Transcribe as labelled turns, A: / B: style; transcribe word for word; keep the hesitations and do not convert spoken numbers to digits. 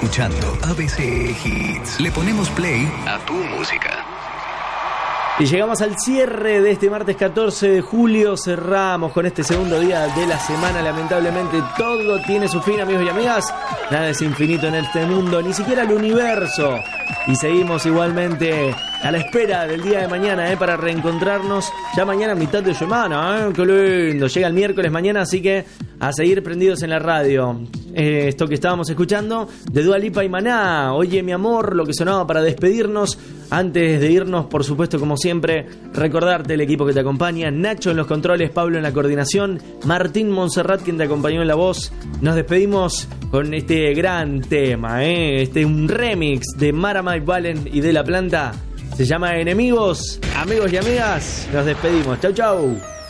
A: escuchando A B C Hits. Le ponemos play a tu música.
B: Y llegamos al cierre de este martes catorce de julio. Cerramos con este segundo día de la semana. Lamentablemente todo tiene su fin, amigos y amigas. Nada es infinito en este mundo, ni siquiera el universo. Y seguimos igualmente a la espera del día de mañana, ¿eh? Para reencontrarnos ya mañana a mitad de semana, ¿eh? ¡Qué lindo! Llega el miércoles mañana, así que a seguir prendidos en la radio. Eh, esto que estábamos escuchando de Dua Lipa y Maná. Oye, mi amor, lo que sonaba para despedirnos. Antes de irnos, por supuesto, como siempre, recordarte el equipo que te acompaña. Nacho en los controles, Pablo en la coordinación, Martín Monserrat quien te acompañó en la voz. Nos despedimos con este gran tema, ¿eh? Este un remix de Mara Mike Valen y de La Planta. Se llama Enemigos. Amigos y amigas, nos despedimos. Chau, chau.